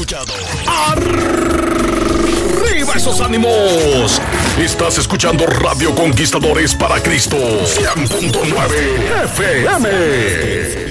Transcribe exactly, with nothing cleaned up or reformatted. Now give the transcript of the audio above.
escuchado. ¡Arriba esos ánimos! Estás escuchando Radio Conquistadores para Cristo. cien punto nueve F M.